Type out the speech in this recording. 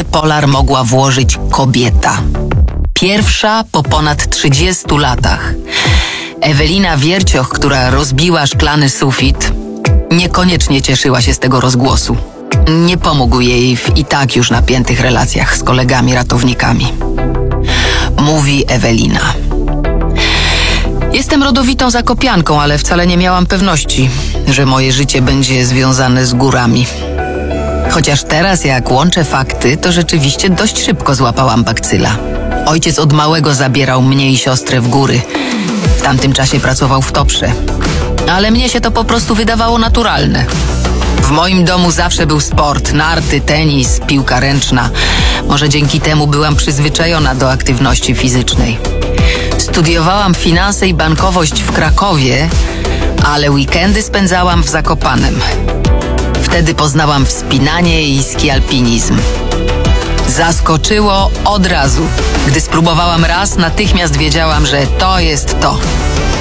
Podpiskę Polar mogła włożyć kobieta. Pierwsza po ponad 30 latach. Ewelina Wiercioch, która rozbiła szklany sufit, niekoniecznie cieszyła się z tego rozgłosu. Nie pomógł jej w i tak już napiętych relacjach z kolegami ratownikami. Mówi Ewelina. Jestem rodowitą zakopianką, ale wcale nie miałam pewności, że moje życie będzie związane z górami. Chociaż teraz, jak łączę fakty, to rzeczywiście dość szybko złapałam bakcyla. Ojciec od małego zabierał mnie i siostrę w góry. W tamtym czasie pracował w Toprze. Ale mnie się to po prostu wydawało naturalne. W moim domu zawsze był sport, narty, tenis, piłka ręczna. Może dzięki temu byłam przyzwyczajona do aktywności fizycznej. Studiowałam finanse i bankowość w Krakowie, ale weekendy spędzałam w Zakopanem. Wtedy poznałam wspinanie i skialpinizm. Zaskoczyło od razu. Gdy spróbowałam raz, natychmiast wiedziałam, że to jest to.